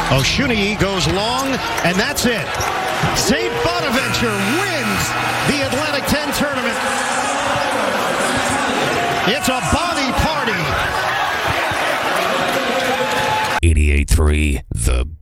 Oshuni goes long, and that's it. St. Bonaventure wins the Atlantic 10 tournament. It's a body party. 88.3 The